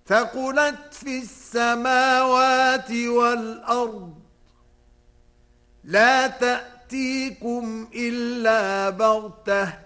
ثقلت في السماوات والأرض لا تأتيكم إلا بغتة